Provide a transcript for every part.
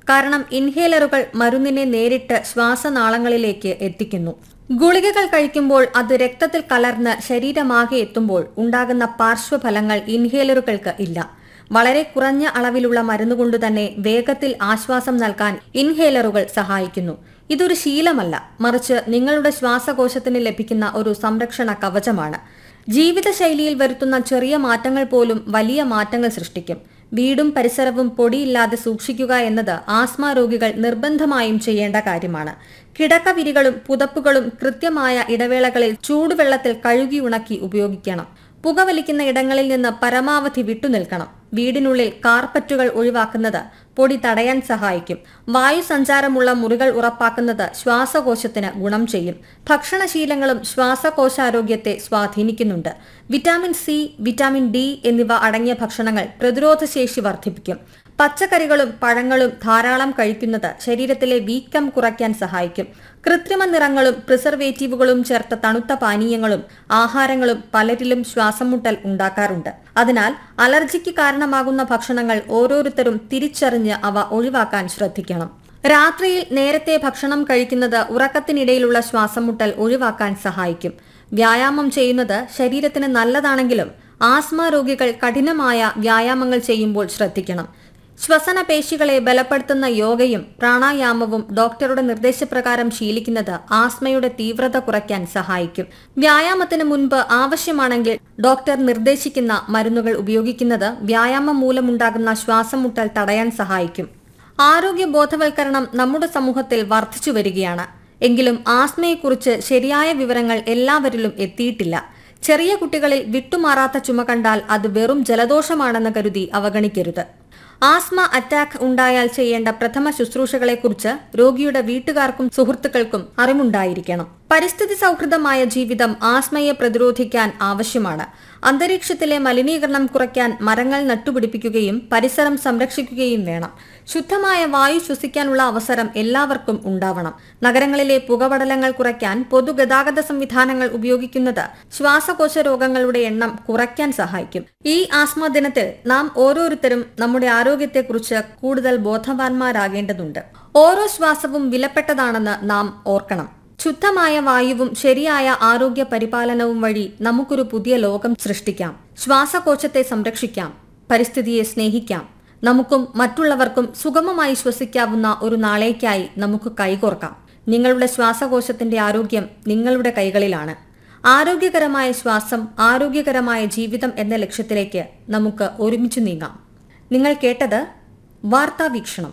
കാരണം ഇൻഹേലറുകൾ മരുന്നിനെ നേരിട്ട് ശ്വാസനാളങ്ങളിലേക്ക് എത്തിക്കുന്നു. ഗുളികകൾ കഴിക്കുമ്പോൾ അത് രക്തത്തിൽ കലർന്ന് ശരീരമാകെ എത്തുമ്പോൾ ഉണ്ടാകുന്ന പാർശ്വഫലങ്ങൾ ഇൻഹേലറുകൾക്ക് ഇല്ല. വളരെ കുറഞ്ഞ അളവിലുള്ള മരുന്നുകൊണ്ട് തന്നെ വേഗത്തിൽ ആശ്വാസം നൽകാൻ ഇൻഹേലറുകൾ സഹായിക്കുന്നു. ഇതൊരു ശീലമല്ല, മറിച്ച് നിങ്ങളുടെ ശ്വാസകോശത്തിന് ലഭിക്കുന്ന ഒരു സംരക്ഷണ കവചമാണ്. ജീവിതശൈലിയിൽ വരുത്തുന്ന ചെറിയ മാറ്റങ്ങൾ പോലും വലിയ മാറ്റങ്ങൾ സൃഷ്ടിക്കും. വീടും പരിസരവും പൊടിയില്ലാതെ സൂക്ഷിക്കുക എന്നത് ആസ്മ രോഗികൾ നിർബന്ധമായും ചെയ്യേണ്ട കാര്യമാണ്. കിടക്കവിരികളും പുതപ്പുകളും കൃത്യമായ ഇടവേളകളിൽ ചൂടുവെള്ളത്തിൽ കഴുകി ഉണക്കി ഉപയോഗിക്കണം. പുകവലിക്കുന്ന ഇടങ്ങളിൽ നിന്ന് പരമാവധി വിട്ടുനിൽക്കണം. വീടിനുള്ളിൽ കാർപ്പറ്റുകൾ ഒഴിവാക്കുന്നത് പൊടി തടയാൻ സഹായിക്കും. വായുസഞ്ചാരമുള്ള മുറികൾ ഉറപ്പാക്കുന്നത് ശ്വാസകോശത്തിന് ഗുണം ചെയ്യും. ഭക്ഷണശീലങ്ങളും ശ്വാസകോശാരോഗ്യത്തെ സ്വാധീനിക്കുന്നുണ്ട്. വിറ്റാമിൻ സി, വിറ്റാമിൻ ഡി എന്നിവ അടങ്ങിയ ഭക്ഷണങ്ങൾ പ്രതിരോധശേഷി വർദ്ധിപ്പിക്കും. പച്ചക്കറികളും പഴങ്ങളും ധാരാളം കഴിക്കുന്നത് ശരീരത്തിലെ വീക്കം കുറയ്ക്കാൻ സഹായിക്കും. കൃത്രിമ നിറങ്ങളും പ്രിസർവേറ്റീവുകളും ചേർത്ത തണുത്ത പാനീയങ്ങളും ആഹാരങ്ങളും പലരിലും ശ്വാസം മുട്ടൽ ഉണ്ടാക്കാറുണ്ട്. അതിനാൽ അലർജിക്ക് കാരണമാകുന്ന ഭക്ഷണങ്ങൾ ഓരോരുത്തരും തിരിച്ചറിഞ്ഞ് അവ ഒഴിവാക്കാൻ ശ്രദ്ധിക്കണം. രാത്രിയിൽ നേരത്തെ ഭക്ഷണം കഴിക്കുന്നത് ഉറക്കത്തിനിടയിലുള്ള ശ്വാസം മുട്ടൽ ഒഴിവാക്കാൻ സഹായിക്കും. വ്യായാമം ചെയ്യുന്നത് ശരീരത്തിന് നല്ലതാണെങ്കിലും ആസ്മ രോഗികൾ കഠിനമായ വ്യായാമങ്ങൾ ചെയ്യുമ്പോൾ ശ്രദ്ധിക്കണം. ശ്വസനപേശികളെ ബലപ്പെടുത്തുന്ന യോഗയും പ്രാണായാമവും ഡോക്ടറുടെ നിർദ്ദേശപ്രകാരം ശീലിക്കുന്നത് ആസ്മയുടെ തീവ്രത കുറയ്ക്കാൻ സഹായിക്കും. വ്യായാമത്തിന് മുൻപ് ആവശ്യമാണെങ്കിൽ ഡോക്ടർ നിർദ്ദേശിക്കുന്ന മരുന്നുകൾ ഉപയോഗിക്കുന്നത് വ്യായാമം മൂലമുണ്ടാകുന്ന ശ്വാസം മുട്ടൽ തടയാൻ സഹായിക്കും. ആരോഗ്യ ബോധവൽക്കരണം നമ്മുടെ സമൂഹത്തിൽ വർദ്ധിച്ചു വരികയാണ്. എങ്കിലും ആസ്മയെക്കുറിച്ച് ശരിയായ വിവരങ്ങൾ എല്ലാവരിലും എത്തിയിട്ടില്ല. ചെറിയ കുട്ടികളിൽ വിട്ടുമാറാത്ത ചുമ കണ്ടാൽ അത് വെറും ജലദോഷമാണെന്ന് കരുതി അവഗണിക്കരുത്. ആസ്മ അറ്റാക്ക് ഉണ്ടായാൽ ചെയ്യേണ്ട പ്രഥമ ശുശ്രൂഷകളെക്കുറിച്ച് രോഗിയുടെ വീട്ടുകാർക്കും സുഹൃത്തുക്കൾക്കും അറിവുണ്ടായിരിക്കണം. പരിസ്ഥിതി സൗഹൃദമായ ജീവിതം ആസ്മയെ പ്രതിരോധിക്കാൻ ആവശ്യമാണ്. അന്തരീക്ഷത്തിലെ മലിനീകരണം കുറയ്ക്കാൻ മരങ്ങൾ നട്ടുപിടിപ്പിക്കുകയും പരിസരം സംരക്ഷിക്കുകയും വേണം. ശുദ്ധമായ വായു ശ്വസിക്കാനുള്ള അവസരം എല്ലാവർക്കും ഉണ്ടാവണം. നഗരങ്ങളിലെ പുകപടലങ്ങൾ കുറയ്ക്കാൻ പൊതുഗതാഗത സംവിധാനങ്ങൾ ഉപയോഗിക്കുന്നത് ശ്വാസകോശ രോഗങ്ങളുടെ എണ്ണം കുറയ്ക്കാൻ സഹായിക്കും. ഈ ആസ്മ ദിനത്തിൽ നാം ഓരോരുത്തരും നമ്മുടെ ആരോഗ്യത്തെക്കുറിച്ച് കൂടുതൽ ബോധവാന്മാരാകേണ്ടതുണ്ട്. ഓരോ ശ്വാസവും വിലപ്പെട്ടതാണെന്ന് നാം ഓർക്കണം. ശുദ്ധമായ വായുവും ശരിയായ ആരോഗ്യ പരിപാലനവും വഴി നമുക്കൊരു പുതിയ ലോകം സൃഷ്ടിക്കാം. ശ്വാസകോശത്തെ സംരക്ഷിക്കാം, പരിസ്ഥിതിയെ സ്നേഹിക്കാം. നമുക്കും മറ്റുള്ളവർക്കും സുഗമമായി ശ്വസിക്കാവുന്ന ഒരു നാളേക്കായി നമുക്ക് കൈകോർക്കാം. നിങ്ങളുടെ ശ്വാസകോശത്തിന്റെ ആരോഗ്യം നിങ്ങളുടെ കൈകളിലാണ്. ആരോഗ്യകരമായ ശ്വാസം, ആരോഗ്യകരമായ ജീവിതം എന്ന ലക്ഷ്യത്തിലേക്ക് നമുക്ക് ഒരുമിച്ച് നീങ്ങാം. നിങ്ങൾ കേട്ടത് വാർത്താ വീക്ഷണം.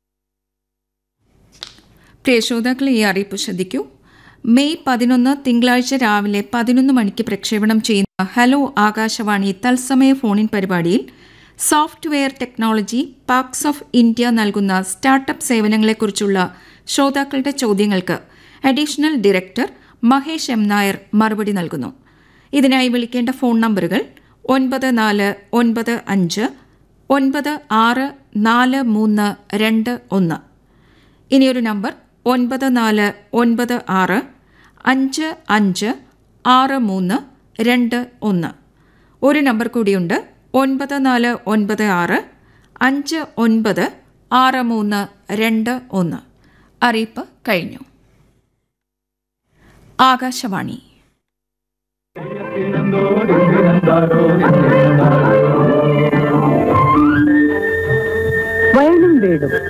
പ്രിയ ശ്രോതാക്കളെ, ഈ അറിയിപ്പ് ശ്രദ്ധിക്കൂ. മെയ് 11 തിങ്കളാഴ്ച രാവിലെ 11 മണിക്ക് പ്രക്ഷേപണം ചെയ്യുന്ന ഹലോ ആകാശവാണി തത്സമയ ഫോണിൻ പരിപാടിയിൽ software technology parks of India നൽകുന്ന സ്റ്റാർട്ടപ്പ് സേവനങ്ങളെക്കുറിച്ചുള്ള ശ്രോതാക്കളുടെ ചോദ്യങ്ങൾക്ക് additional director Mahesh M Nair മറുപടി നൽകുന്നു. ഇതിനായി വിളിക്കേണ്ട ഫോൺ നമ്പറുകൾ 9495964321. ഇനിയൊരു നമ്പർ 9496556321. ഒരു നമ്പർ കൂടിയുണ്ട്, 9496596321. അറിയിപ്പ് കഴിഞ്ഞു. ആകാശവാണി. വയലും വീടും